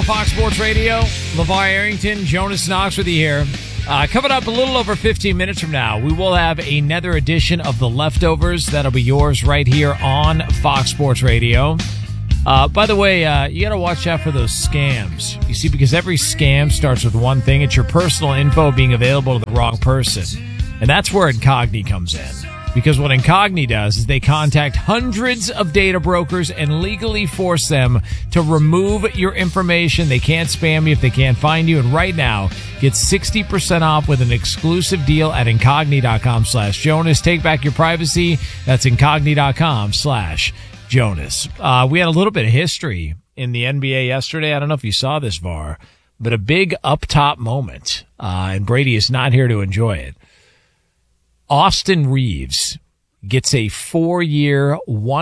Fox Sports Radio. LeVar Arrington, Jonas Knox with you here. Coming up a little over 15 minutes from now, we will have another edition of The Leftovers. That'll be yours right here on Fox Sports Radio. By the way, you got to watch out for those scams. You see, because every scam starts with one thing. It's your personal info being available to the wrong person. And that's where Incogni comes in. Because what Incogni does is they contact hundreds of data brokers and legally force them to remove your information. They can't spam you if they can't find you. And right now, get 60% off with an exclusive deal at Incogni.com/Jonas. Take back your privacy. That's Incogni.com/Jonas. We had a little bit of history in the NBA yesterday. I don't know if you saw this, VAR, but a big up-top moment. And Brady is not here to enjoy it. Austin Reeves gets a 4-year,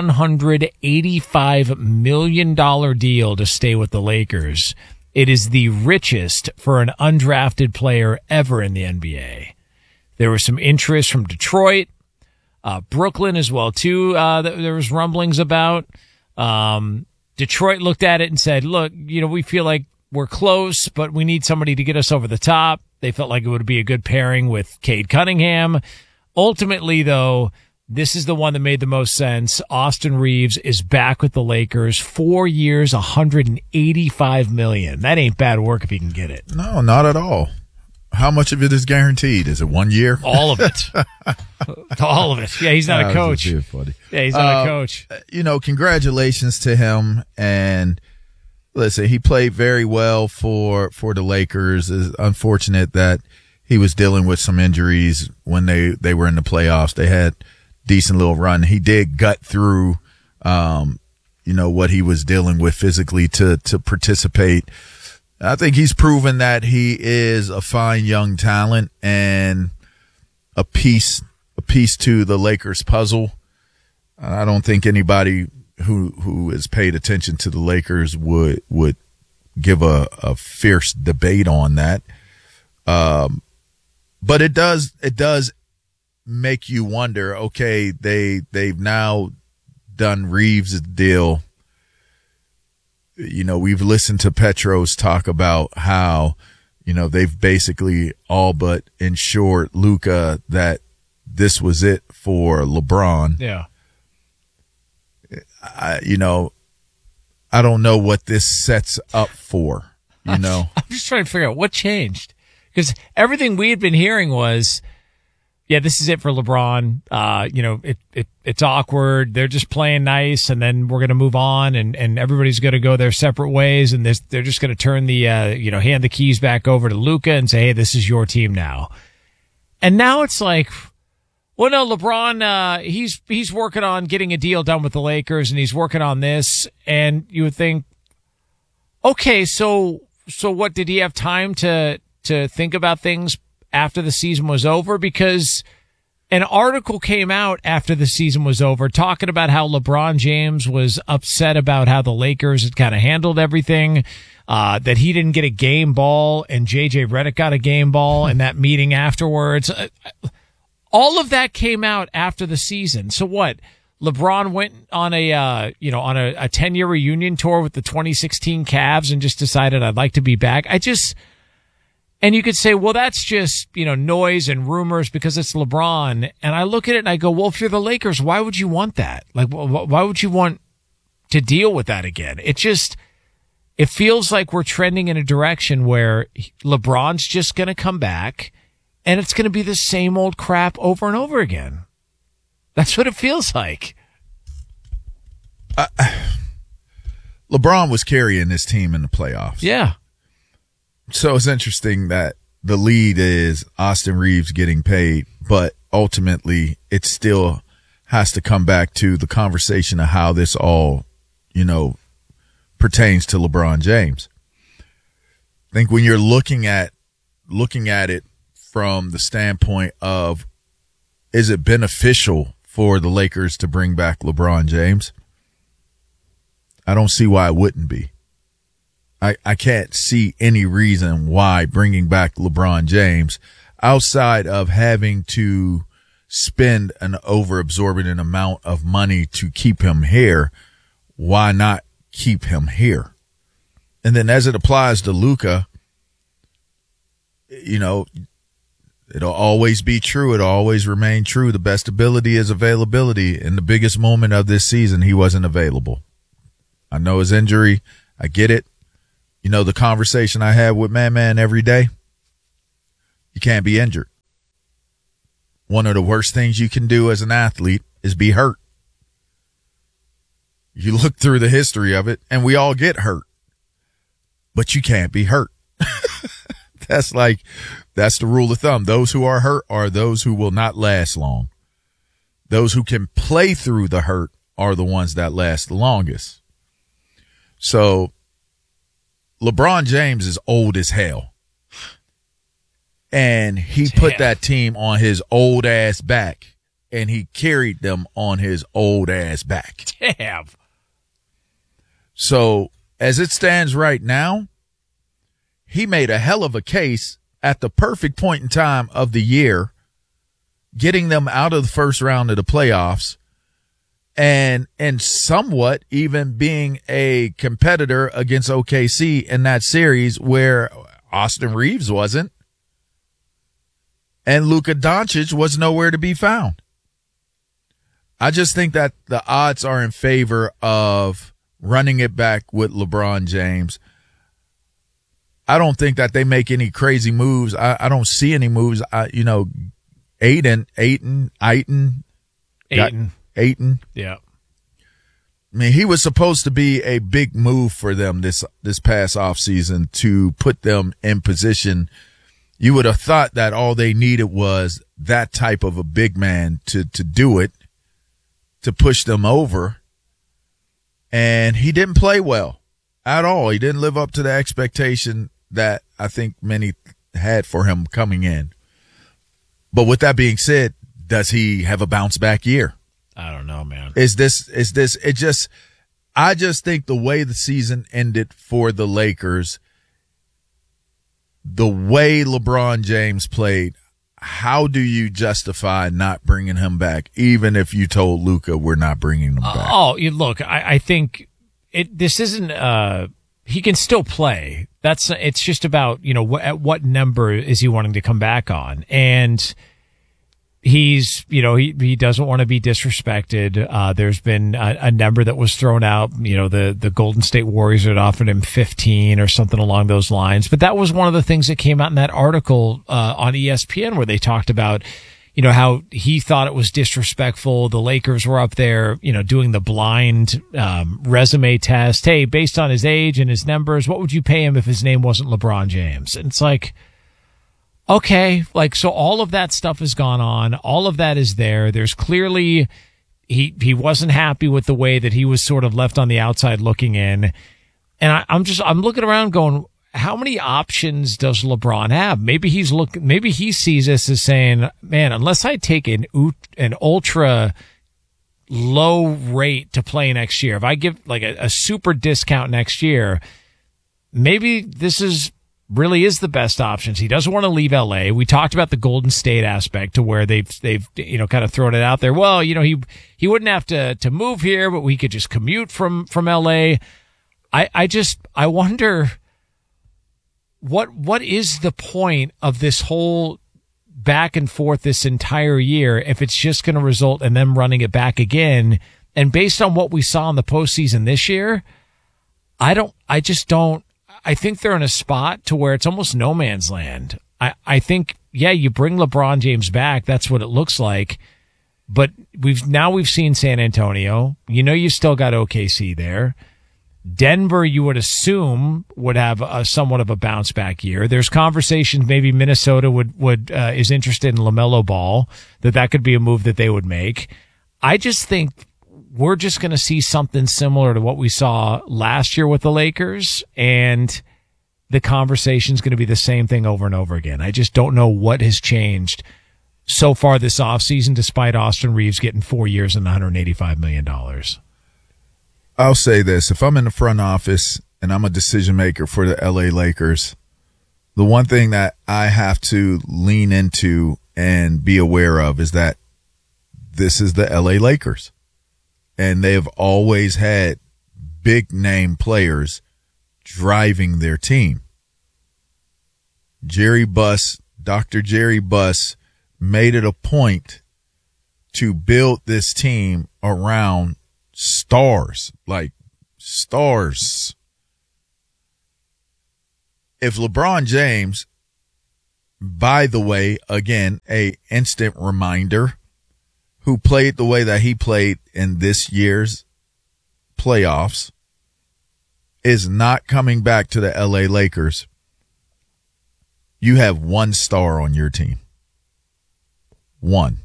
$185 million deal to stay with the Lakers. It is the richest for an undrafted player ever in the NBA. There was some interest from Detroit, Brooklyn as well, too. There was rumblings about. Detroit looked at it and said, look, we feel like we're close, but we need somebody to get us over the top. They felt like it would be a good pairing with Cade Cunningham. Ultimately, though, this is the one that made the most sense. Austin Reeves is back with the Lakers. 4 years, $185 million. That ain't bad work if he can get it. No, not at all. How much of it is guaranteed? Is it 1 year? All of it. All of it. Yeah, he's not a coach. Yeah, he's not a coach. Congratulations to him. And listen, he played very well for the Lakers. It's unfortunate that he was dealing with some injuries when they were in the playoffs. They had decent little run. He did gut through, what he was dealing with physically to participate. I think he's proven that he is a fine young talent and a piece to the Lakers puzzle. I don't think anybody who has paid attention to the Lakers would give a fierce debate on that. But it does make you wonder, okay, they've now done Reeves' deal. We've listened to Petros talk about how, they've basically all but ensured Luka that this was it for LeBron. Yeah. I don't know what this sets up for, I'm just trying to figure out what changed. Because everything we had been hearing was, yeah, this is it for LeBron. It's awkward. They're just playing nice, and then we're going to move on, and everybody's going to go their separate ways, and they're just going to turn the, hand the keys back over to Luka and say, hey, this is your team now. And now it's like, well, no, LeBron, he's working on getting a deal done with the Lakers, and he's working on this, and you would think, okay, so what, did he have time to think about things after the season was over? Because an article came out after the season was over talking about how LeBron James was upset about how the Lakers had kind of handled everything, that he didn't get a game ball and JJ Redick got a game ball in that meeting afterwards. All of that came out after the season. So what? LeBron went on a 10-year reunion tour with the 2016 Cavs and just decided, I'd like to be back. And you could say, well, that's just, noise and rumors because it's LeBron. And I look at it and I go, well, if you're the Lakers, why would you want that? Like, why would you want to deal with that again? It feels like we're trending in a direction where LeBron's just going to come back and it's going to be the same old crap over and over again. That's what it feels like. LeBron was carrying this team in the playoffs. Yeah. So it's interesting that the lead is Austin Reeves getting paid, but ultimately it still has to come back to the conversation of how this all, pertains to LeBron James. I think when you're looking at it from the standpoint of, is it beneficial for the Lakers to bring back LeBron James? I don't see why it wouldn't be. I can't see any reason why bringing back LeBron James, outside of having to spend an over-absorbent amount of money to keep him here, why not keep him here? And then as it applies to Luka, you know, it'll always be true. It'll always remain true. The best ability is availability. In the biggest moment of this season, he wasn't available. I know his injury. I get it. You know, the conversation I had with Man every day, you can't be injured. One of the worst things you can do as an athlete is be hurt. You look through the history of it, and we all get hurt. But you can't be hurt. That's the rule of thumb. Those who are hurt are those who will not last long. Those who can play through the hurt are the ones that last the longest. So LeBron James is old as hell. And he put that team on his old ass back, and he carried them on his old ass back. Damn. So as it stands right now, he made a hell of a case at the perfect point in time of the year, getting them out of the first round of the playoffs and somewhat even being a competitor against OKC in that series where Austin Reeves wasn't and Luka Doncic was nowhere to be found. I just think that the odds are in favor of running it back with LeBron James. I don't think that they make any crazy moves. I don't see any moves. Ayton. Yeah. I mean, he was supposed to be a big move for them this past offseason to put them in position. You would have thought that all they needed was that type of a big man to do it, to push them over. And he didn't play well at all. He didn't live up to the expectation that I think many had for him coming in. But with that being said, does he have a bounce back year? I don't know, man. I just think the way the season ended for the Lakers, the way LeBron James played, how do you justify not bringing him back, even if you told Luka we're not bringing him back? Look, I think this isn't he can still play. It's just about, at what number is he wanting to come back on? And he's, he doesn't want to be disrespected. There's been a number that was thrown out. The Golden State Warriors had offered him 15 or something along those lines. But that was one of the things that came out in that article on ESPN where they talked about, how he thought it was disrespectful. The Lakers were up there, doing the blind resume test. Hey, based on his age and his numbers, what would you pay him if his name wasn't LeBron James? And it's like, okay, so all of that stuff has gone on. All of that is there. There's clearly he wasn't happy with the way that he was sort of left on the outside looking in. And I'm looking around going, how many options does LeBron have? Maybe he sees this as saying, man, unless I take an ultra low rate to play next year, if I give like a super discount next year, maybe this really is the best options. He doesn't want to leave LA. We talked about the Golden State aspect to where they've kind of thrown it out there. Well, he wouldn't have to move here, but we could just commute from LA. I wonder what is the point of this whole back and forth this entire year if it's just going to result in them running it back again. And based on what we saw in the postseason this year, I think they're in a spot to where it's almost no man's land. I think, yeah, you bring LeBron James back. That's what it looks like. But we've seen San Antonio. You still got OKC there. Denver, you would assume, would have somewhat of a bounce back year. There's conversations maybe Minnesota is interested in LaMelo Ball, that could be a move that they would make. I just think we're just going to see something similar to what we saw last year with the Lakers, and the conversation's going to be the same thing over and over again. I just don't know what has changed so far this offseason, despite Austin Reeves getting 4 years and $185 million. I'll say this. If I'm in the front office and I'm a decision maker for the LA Lakers, the one thing that I have to lean into and be aware of is that this is the LA Lakers. And they've always had big name players driving their team. Dr. Jerry Buss made it a point to build this team around stars, like stars. If LeBron James, by the way, again, a instant reminder, who played the way that he played in this year's playoffs, is not coming back to the LA Lakers, you have one star on your team. One.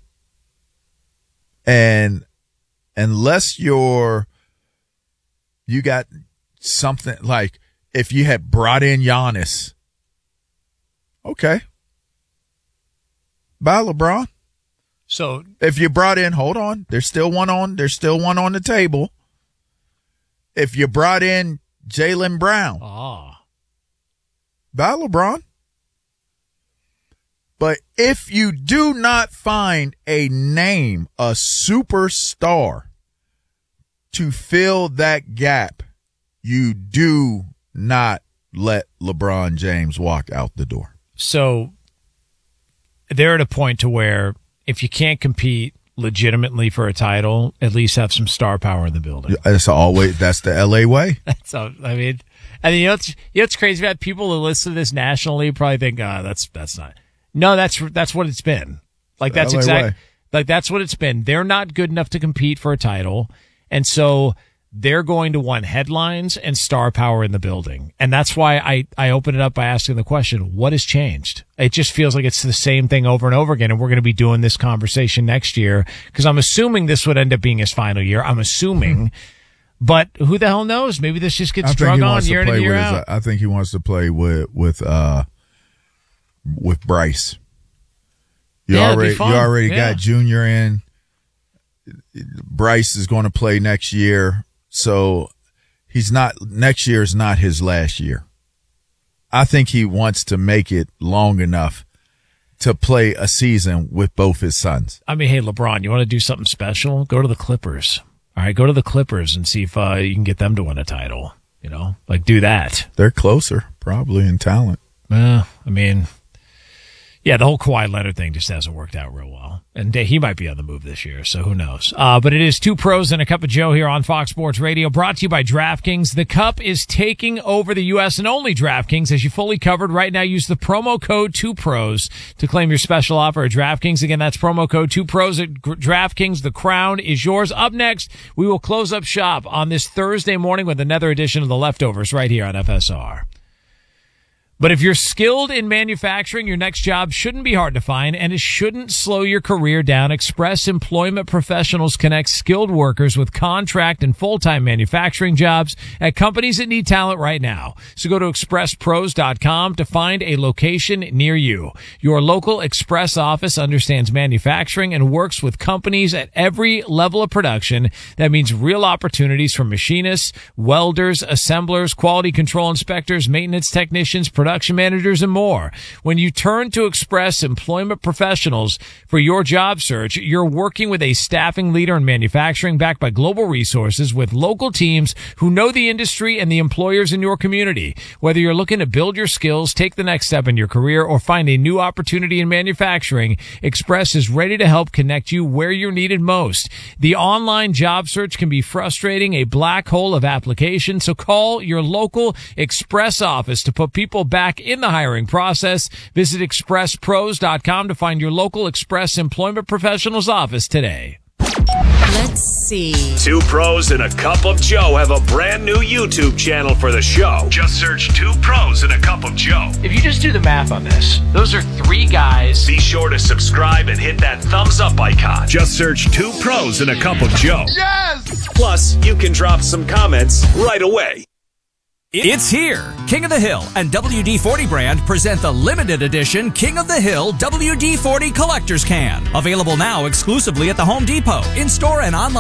And unless you got something like, if you had brought in Giannis, okay. Bye, LeBron. So if you brought in, hold on, there's still one on the table. If you brought in Jaylen Brown, bye, LeBron. But if you do not find a name, a superstar to fill that gap, you do not let LeBron James walk out the door. So they're at a point to where if you can't compete legitimately for a title, at least have some star power in the building. That's the LA way. That's all, I mean, and you know what's crazy about people who listen to this nationally probably think, that's not. No, that's what it's been. Like that's exactly like that's what it's been. They're not good enough to compete for a title, and so they're going to want headlines and star power in the building. And that's why I open it up by asking the question, what has changed? It just feels like it's the same thing over and over again. And we're going to be doing this conversation next year because I'm assuming this would end up being his final year. I'm assuming, but who the hell knows? Maybe this just gets drug on year in and year out. I think he wants to play with Bryce. You already got Junior in. Bryce is going to play next year. So next year is not his last year. I think he wants to make it long enough to play a season with both his sons. I mean, hey, LeBron, you want to do something special? Go to the Clippers. All right, go to the Clippers and see if you can get them to win a title. You know, like do that. They're closer, probably, in talent. I mean, yeah, the whole Kawhi Leonard thing just hasn't worked out real well. And he might be on the move this year, so who knows. But it is Two Pros and a Cup of Joe here on Fox Sports Radio, brought to you by DraftKings. The Cup is taking over the U.S. and only DraftKings. As you fully covered right now, use the promo code 2Pros to claim your special offer at DraftKings. Again, that's promo code 2Pros at DraftKings. The crown is yours. Up next, we will close up shop on this Thursday morning with another edition of The Leftovers right here on FSR. But if you're skilled in manufacturing, your next job shouldn't be hard to find, and it shouldn't slow your career down. Express Employment Professionals connects skilled workers with contract and full-time manufacturing jobs at companies that need talent right now. So go to expresspros.com to find a location near you. Your local Express office understands manufacturing and works with companies at every level of production. That means real opportunities for machinists, welders, assemblers, quality control inspectors, maintenance technicians, production managers, and more. When you turn to Express Employment Professionals for your job search, you're working with a staffing leader in manufacturing backed by global resources with local teams who know the industry and the employers in your community. Whether you're looking to build your skills, take the next step in your career, or find a new opportunity in manufacturing, Express is ready to help connect you where you're needed most. The online job search can be frustrating, a black hole of applications, so call your local Express office to put people back in the hiring process. Visit expresspros.com to find your local Express Employment Professionals office today. Let's see. Two Pros and a Cup of Joe have a brand new YouTube channel for the show. Just search Two Pros and a Cup of Joe. If you just do the math on this, those are three guys. Be sure to subscribe and hit that thumbs up icon. Just search Two Pros and a Cup of Joe. Yes! Plus, you can drop some comments right away. It's here. King of the Hill and WD-40 brand present the limited edition King of the Hill WD-40 Collector's Can. Available now exclusively at the Home Depot, in-store and online.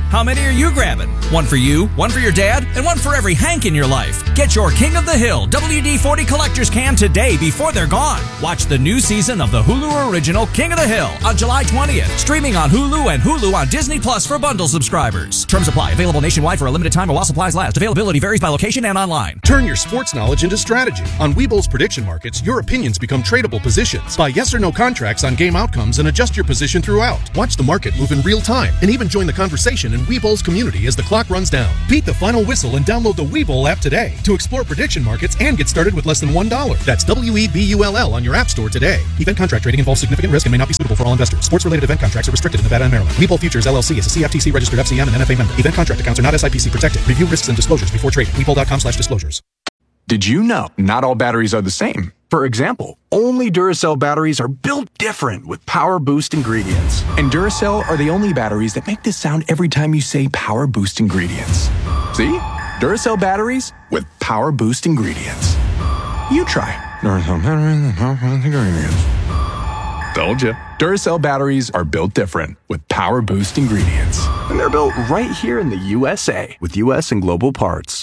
How many are you grabbing? One for you, one for your dad, and one for every Hank in your life. Get your King of the Hill WD-40 Collector's Can today before they're gone. Watch the new season of the Hulu original King of the Hill on July 20th. Streaming on Hulu and Hulu on Disney Plus for bundle subscribers. Terms apply. Available nationwide for a limited time while supplies last. Availability varies by location and online. Turn your sports knowledge into strategy. On Webull's prediction markets, your opinions become tradable positions. Buy yes or no contracts on game outcomes and adjust your position throughout. Watch the market move in real time and even join the conversation in Webull's community as the clock runs down. Beat the final whistle and download the Webull app today to explore prediction markets and get started with less than $1. That's WEBULL on your app store today. Event contract trading involves significant risk and may not be suitable for all investors. Sports-related event contracts are restricted in Nevada and Maryland. Webull Futures LLC is a CFTC registered FCM and NFA member. Event contract accounts are not SIPC protected. Review risks and disclosures before trading. Webull.com/disclosures. Did you know not all batteries are the same? For example, only Duracell batteries are built different with Power Boost ingredients. And Duracell are the only batteries that make this sound every time you say Power Boost ingredients. See? Duracell batteries with Power Boost ingredients. You try. Duracell batteries with Power Boost ingredients. Told you. Duracell batteries are built different with Power Boost ingredients. And they're built right here in the USA with US and global parts.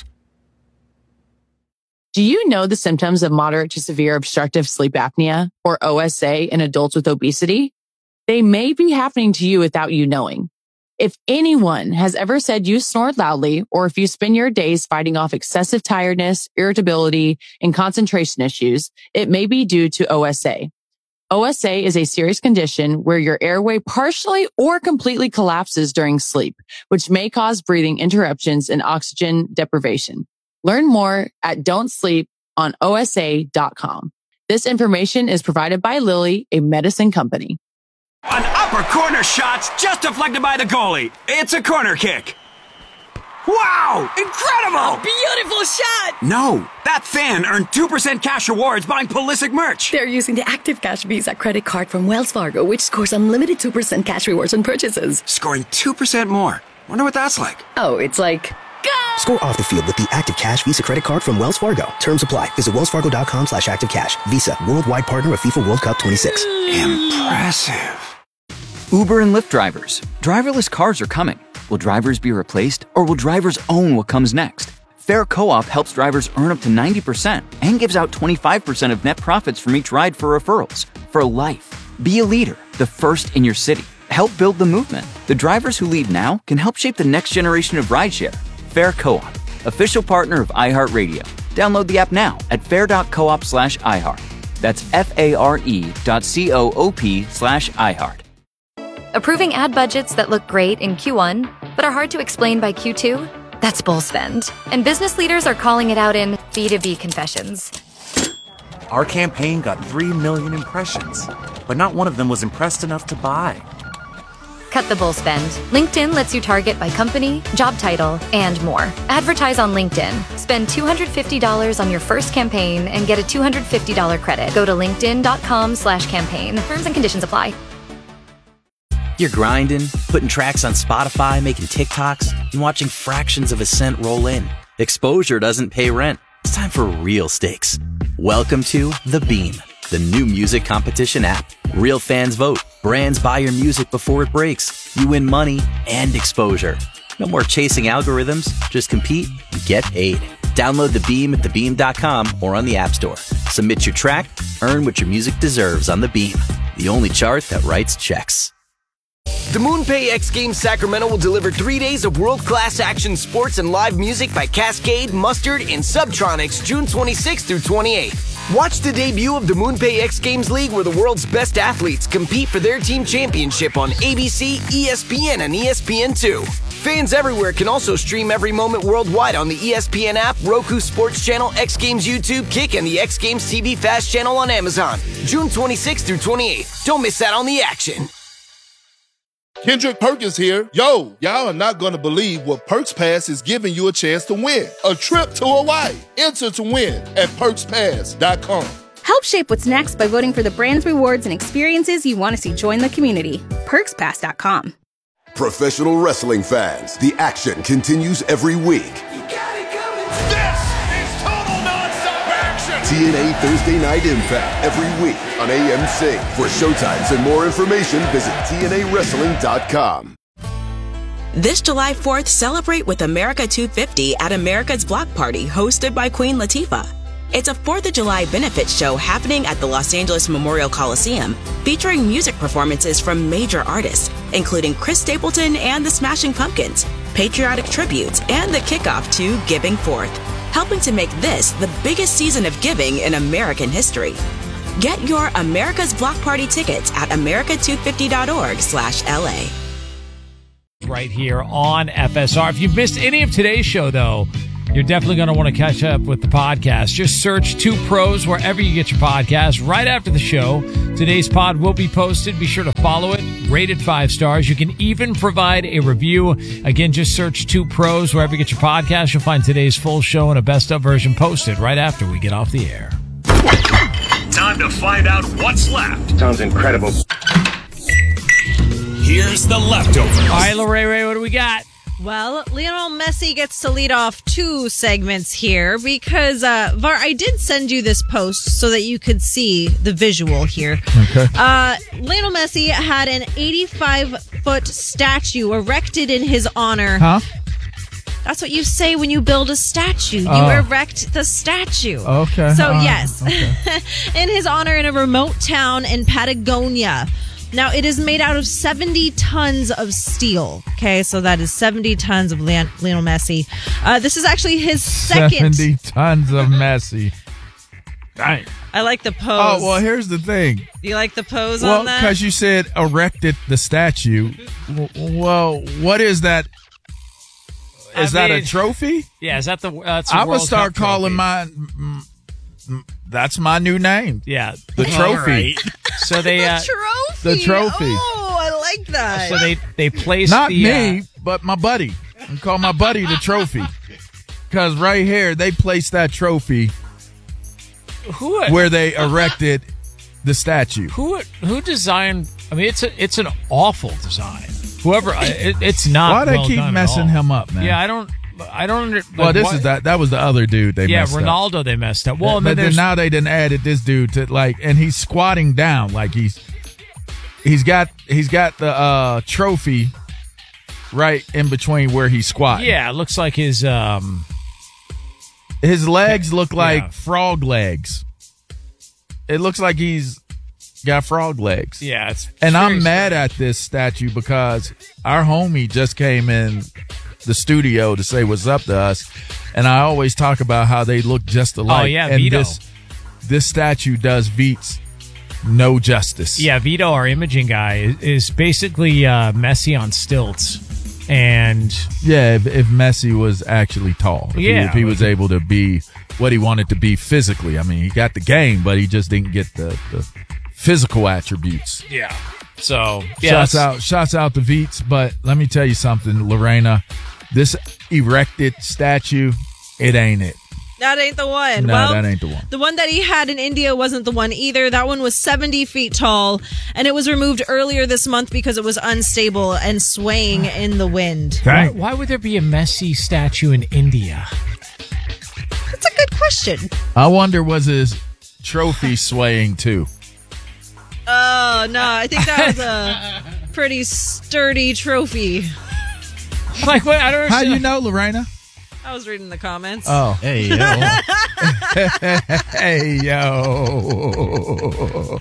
Do you know the symptoms of moderate to severe obstructive sleep apnea, or OSA, in adults with obesity? They may be happening to you without you knowing. If anyone has ever said you snore loudly, or if you spend your days fighting off excessive tiredness, irritability, and concentration issues, it may be due to OSA. OSA is a serious condition where your airway partially or completely collapses during sleep, which may cause breathing interruptions and oxygen deprivation. Learn more at don'tsleeponosa.com. This information is provided by Lilly, a medicine company. An upper corner shot's just deflected by the goalie. It's a corner kick. Wow! Incredible! Beautiful shot! No, that fan earned 2% cash rewards buying Pulisic merch. They're using the Active Cash Visa credit card from Wells Fargo, which scores unlimited 2% cash rewards on purchases. Scoring 2% more. Wonder what that's like. Oh, it's like... Go! Score off the field with the Active Cash Visa credit card from Wells Fargo. Terms apply. Visit wellsfargo.com/activecash. Visa, worldwide partner of FIFA World Cup 26. Impressive. Uber and Lyft drivers. Driverless cars are coming. Will drivers be replaced, or will drivers own what comes next? Fair Co-op helps drivers earn up to 90% and gives out 25% of net profits from each ride for referrals. For life. Be a leader, the first in your city. Help build the movement. The drivers who lead now can help shape the next generation of rideshare. Fair Co-op, official partner of iHeartRadio. Download the app now at fair.coop/iHeart. That's FARE.coop/iHeart. Approving ad budgets that look great in Q1, but are hard to explain by Q2? That's bull spend. And business leaders are calling it out in B2B confessions. Our campaign got 3 million impressions, but not one of them was impressed enough to buy. Cut the bull spend. LinkedIn lets you target by company, job title, and more. Advertise on LinkedIn. Spend $250 on your first campaign and get a $250 credit. Go to linkedin.com/campaign. Terms and conditions apply. You're grinding, putting tracks on Spotify, making TikToks, and watching fractions of a cent roll in. Exposure doesn't pay rent. It's time for real stakes. Welcome to The Beam, the new music competition app. Real fans vote. Brands buy your music before it breaks. You win money and exposure. No more chasing algorithms. Just compete and get paid. Download The Beam at thebeam.com or on the App Store. Submit your track. Earn what your music deserves on The Beam, the only chart that writes checks. The MoonPay X Games Sacramento will deliver 3 days of world-class action sports and live music by Cascade, Mustard, and Subtronics June 26th through 28th. Watch the debut of the MoonPay X Games League, where the world's best athletes compete for their team championship on ABC, ESPN, and ESPN2. Fans everywhere can also stream every moment worldwide on the ESPN app, Roku Sports Channel, X Games YouTube, Kick, and the X Games TV Fast Channel on Amazon. June 26th through 28th. Don't miss out on the action. Kendrick Perkins here. Yo, y'all are not going to believe what Perks Pass is giving you a chance to win. A trip to Hawaii. Enter to win at perkspass.com. Help shape what's next by voting for the brands, rewards, and experiences you want to see join the community. perkspass.com. Professional wrestling fans, the action continues every week. TNA Thursday Night Impact every week on AMC. For showtimes and more information, visit TNAWrestling.com. This July 4th, celebrate with America 250 at America's Block Party, hosted by Queen Latifah. It's a 4th of July benefit show happening at the Los Angeles Memorial Coliseum, featuring music performances from major artists, including Chris Stapleton and the Smashing Pumpkins, patriotic tributes, and the kickoff to Giving Forth, helping to make this the biggest season of giving in American history. Get your America's Block Party tickets at america250.org/LA. Right here on FSR. If you've missed any of today's show, though, you're definitely going to want to catch up with the podcast. Just search Two Pros wherever you get your podcast. Right after the show, today's pod will be posted. Be sure to follow it. Rated 5 stars. You can even provide a review. Again, just search Two Pros wherever you get your podcast. You'll find today's full show and a best-of version posted right after we get off the air. Time to find out what's left. Sounds incredible. Here's the leftovers. All right, Lorraine, what do we got? Well, Lionel Messi gets to lead off 2 segments here because, Var, I did send you this post so that you could see the visual here. Okay. Lionel Messi had an 85-foot statue erected in his honor. Huh? That's what you say when you build a statue. You erect the statue. Okay. So, yes. Okay. In his honor in a remote town in Patagonia. Now, it is made out of 70 tons of steel. Okay, so that is 70 tons of Lionel Messi. This is actually his second. 70 tons of Messi. Dang. I like the pose. Oh, well, here's the thing. You like the pose well, on that? Because you said erected the statue. Well, what is that? Is that a trophy? Yeah, is that the I would start calling mine. That's my new name. Yeah, the trophy. Right. So they the trophy. Oh, I like that. So they placed not the, me, but my buddy. I call my buddy the trophy because right here they placed that trophy where they erected the statue. Who designed? I mean, it's an awful design. Whoever it's not. Why they well keep done messing him up, man? Yeah, I don't. Well, is that was the other dude they messed up. Yeah, Ronaldo they messed up. Well, but then now they didn't added this dude to and he's squatting down like he's got the trophy right in between where he's squatting. Yeah, it looks like his legs look like frog legs. It looks like he's got frog legs. Yeah, and I'm mad at this statue because our homie just came in the studio to say what's up to us, and I always talk about how they look just alike. Oh yeah, and Vito. This statue does Veets no justice. Yeah, Vito, our imaging guy, is basically Messi on stilts. And yeah, if Messi was actually tall, if he was able to be what he wanted to be physically. I mean, he got the game, but he just didn't get the physical attributes. Yeah. So shouts out to Veets, but let me tell you something, Lorena. This erected statue, it ain't it. That ain't the one. No, well, that ain't the one. The one that he had in India wasn't the one either. That one was 70 feet tall, and it was removed earlier this month because it was unstable and swaying in the wind. Why would there be a Messi statue in India? That's a good question. I wonder, was his trophy swaying too? Oh, no. I think that was a pretty sturdy trophy. Like, what? I don't understand. How you know, Lorena? I was reading the comments. Oh. Hey, yo. Hey, yo.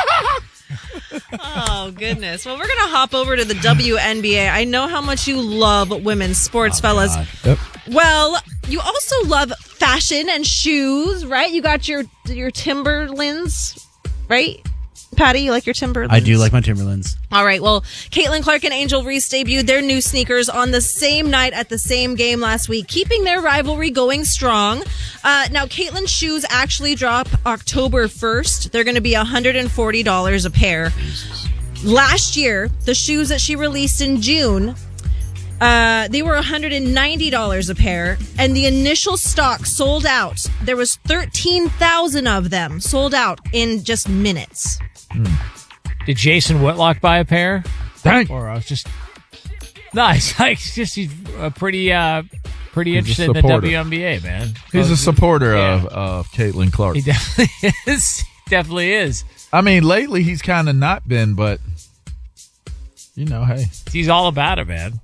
Oh, goodness. Well, we're going to hop over to the WNBA. I know how much you love women's sports, fellas. Yep. Well, you also love fashion and shoes, right? You got your Timberlands, right? Patty, you like your Timberlands? I do like my Timberlands. All right. Well, Caitlin Clark and Angel Reese debuted their new sneakers on the same night at the same game last week, keeping their rivalry going strong. Now, Caitlin's shoes actually drop October 1st. They're going to be $140 a pair. Last year, the shoes that she released in June, they were $190 a pair, and the initial stock sold out. There was 13,000 of them sold out in just minutes. Did Jason Whitlock buy a pair? Thank. Or I was just nice. Like, he's pretty interested in the WNBA, man. He's a supporter of Caitlin Clark. He definitely is. Definitely is. I mean, lately he's kind of not been, but you know, hey, he's all about it, man.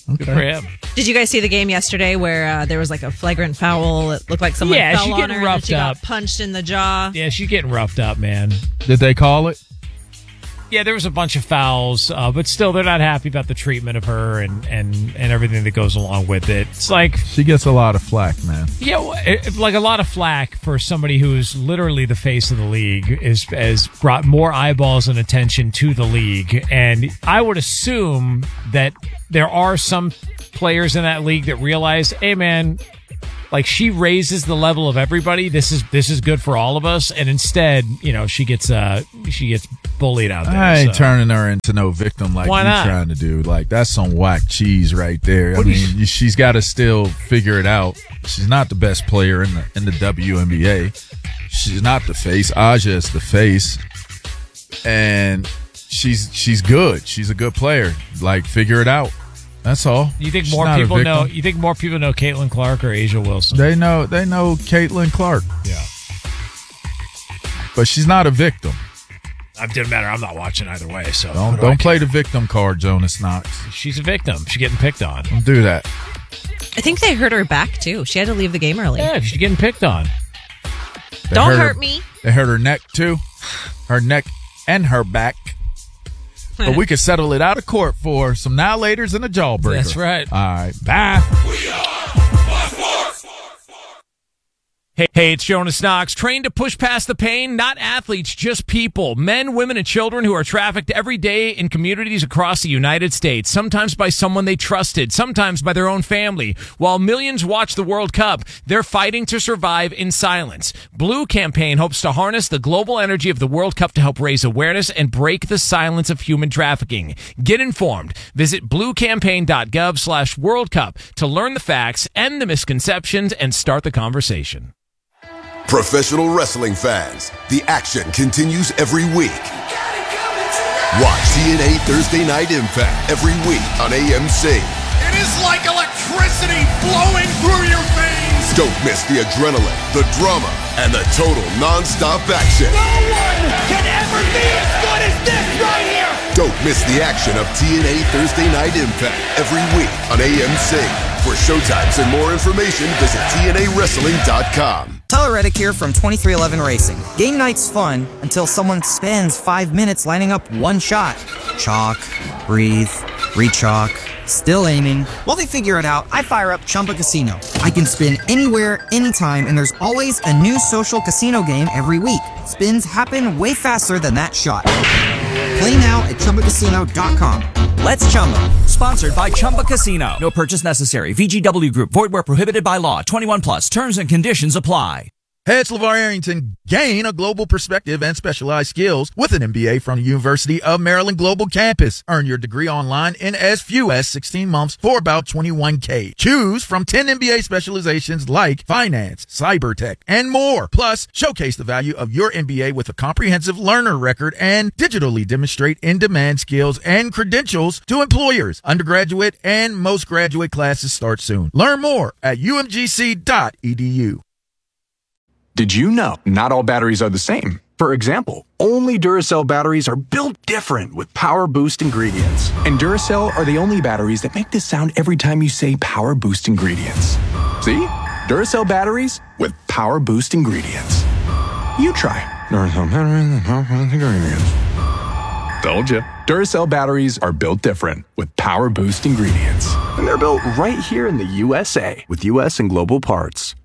Good for him. Did you guys see the game yesterday where there was like a flagrant foul? It looked like someone fell she's on getting her roughed and she up. got punched in the jaw. Yeah, she's getting roughed up, man. Did they call it? Yeah, there was a bunch of fouls, but still, they're not happy about the treatment of her and everything that goes along with it. It's like she gets a lot of flack, man. Yeah, like a lot of flack for somebody who's literally the face of the league has brought more eyeballs and attention to the league, and I would assume that there are some players in that league that realize, hey, man. Like, she raises the level of everybody. This is good for all of us. And instead, she gets bullied out there. I ain't turning her into no victim like you're trying to do. Like, that's some whack cheese right there. I mean, she's got to still figure it out. She's not the best player in the WNBA. She's not the face. Aja is the face, and she's good. She's a good player. Like, figure it out. That's all. You think more people know? You think more people know Caitlin Clark or Asia Wilson? They know Caitlin Clark. Yeah, but she's not a victim. It didn't matter. I'm not watching either way. So don't play the victim card, Jonas Knox. She's a victim. She's getting picked on. Don't do that. I think they hurt her back too. She had to leave the game early. Yeah, she's getting picked on. Don't hurt me. They hurt her neck too. Her neck and her back. But we could settle it out of court for some now-laters and a jawbreaker. That's right. All right. Bye. Hey, it's Jonas Knox. Trained to push past the pain? Not athletes, just people. Men, women, and children who are trafficked every day in communities across the United States. Sometimes by someone they trusted, sometimes by their own family. While millions watch the World Cup, they're fighting to survive in silence. Blue Campaign hopes to harness the global energy of the World Cup to help raise awareness and break the silence of human trafficking. Get informed. Visit bluecampaign.gov/World Cup to learn the facts, end the misconceptions, and start the conversation. Professional wrestling fans, the action continues every week. Watch TNA Thursday Night Impact every week on AMC. It is like electricity flowing through your veins. Don't miss the adrenaline, the drama, and the total non-stop action. No one can ever be as good as this right here. Don't miss the action of TNA Thursday Night Impact every week on AMC. For showtimes and more information, visit TNAWrestling.com. Tyler Reddick here from 2311 Racing. Game night's fun until someone spends 5 minutes lining up one shot. Chalk, breathe, re-chalk, still aiming. While they figure it out, I fire up Chumba Casino. I can spin anywhere, anytime, and there's always a new social casino game every week. Spins happen way faster than that shot. Play now at ChumbaCasino.com. Let's Chumba. Sponsored by Chumba Casino. No purchase necessary. VGW Group. Void where prohibited by law. 21 plus. Terms and conditions apply. Hey, it's LeVar Arrington. Gain a global perspective and specialized skills with an MBA from the University of Maryland Global Campus. Earn your degree online in as few as 16 months for about $21K. Choose from 10 MBA specializations like finance, cyber tech, and more. Plus, showcase the value of your MBA with a comprehensive learner record and digitally demonstrate in-demand skills and credentials to employers. Undergraduate and most graduate classes start soon. Learn more at umgc.edu. Did you know not all batteries are the same? For example, only Duracell batteries are built different with Power Boost ingredients. And Duracell are the only batteries that make this sound every time you say Power Boost ingredients. See? Duracell batteries with Power Boost ingredients. You try Duracell batteries with Power Boost ingredients. Told you. Duracell batteries are built different with Power Boost ingredients. And they're built right here in the USA with US and global parts.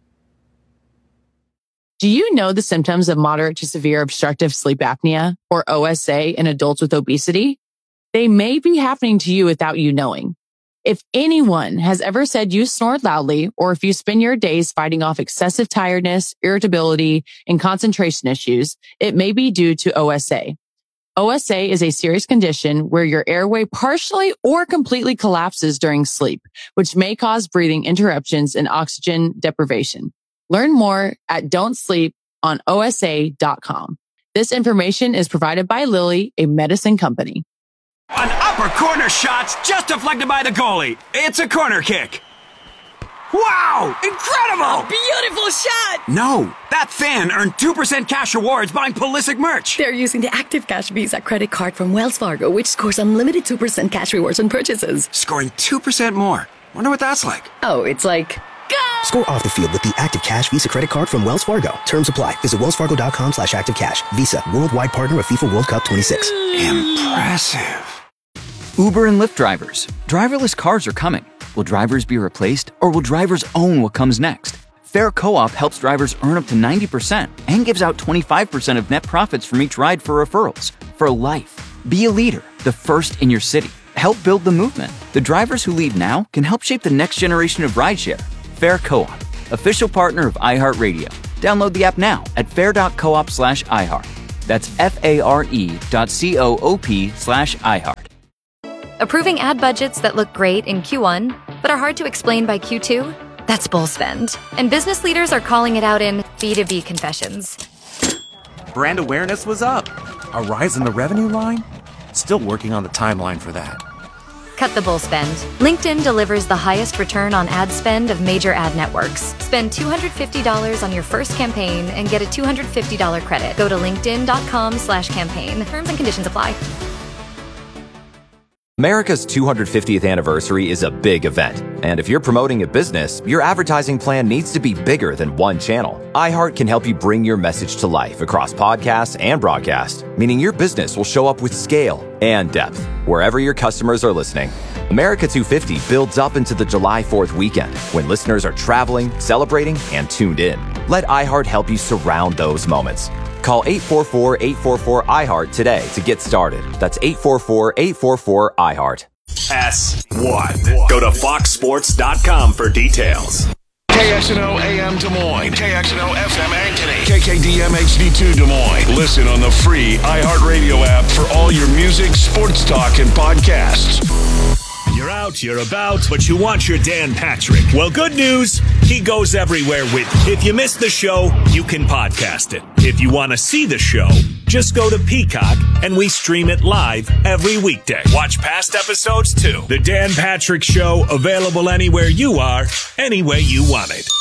Do you know the symptoms of moderate to severe obstructive sleep apnea, or OSA, in adults with obesity? They may be happening to you without you knowing. If anyone has ever said you snored loudly, or if you spend your days fighting off excessive tiredness, irritability, and concentration issues, it may be due to OSA. OSA is a serious condition where your airway partially or completely collapses during sleep, which may cause breathing interruptions and oxygen deprivation. Learn more at don'tsleeponosa.com. This information is provided by Lilly, a medicine company. An upper corner shot's just deflected by the goalie. It's a corner kick. Wow! Incredible! Beautiful shot! No, that fan earned 2% cash rewards buying Pulisic merch. They're using the Active Cash Visa credit card from Wells Fargo, which scores unlimited 2% cash rewards on purchases. Scoring 2% more. Wonder what that's like. Oh, it's like... Score off the field with the Active Cash Visa credit card from Wells Fargo. Terms apply. Visit wellsfargo.com/activecash. Visa, worldwide partner of FIFA World Cup 26. Impressive. Uber and Lyft drivers. Driverless cars are coming. Will drivers be replaced, or will drivers own what comes next? Fair Co-op helps drivers earn up to 90% and gives out 25% of net profits from each ride for referrals. For life. Be a leader, the first in your city. Help build the movement. The drivers who lead now can help shape the next generation of rideshare. Fair Co-op, official partner of iHeartRadio. Download the app now at fair.coop/iHeart. That's FARE.coop/iHeart. Approving ad budgets that look great in Q1, but are hard to explain by Q2? That's bull spend. And business leaders are calling it out in B2B confessions. Brand awareness was up. A rise in the revenue line? Still working on the timeline for that. Cut the bull spend. LinkedIn delivers the highest return on ad spend of major ad networks. Spend $250 on your first campaign and get a $250 credit. Go to linkedin.com/campaign. Terms and conditions apply. America's 250th anniversary is a big event, and if you're promoting a business, your advertising plan needs to be bigger than one channel. iHeart can help you bring your message to life across podcasts and broadcast, meaning your business will show up with scale and depth wherever your customers are listening. America 250 builds up into the July 4th weekend when listeners are traveling, celebrating, and tuned in. Let iHeart help you surround those moments. Call 844-844-iHeart today to get started. That's 844-844-iHeart. S1. Go to foxsports.com for details. KXNO AM Des Moines, KXNO FM Ankeny, KKDM HD2 Des Moines. Listen on the free iHeartRadio app for all your music, sports talk, and podcasts. You're out, you're about, but you want your Dan Patrick. Well, good news, he goes everywhere with you. If you missed the show, you can podcast it. If you want to see the show, just go to Peacock and we stream it live every weekday. Watch past episodes too. The Dan Patrick Show, available anywhere you are, any way you want it.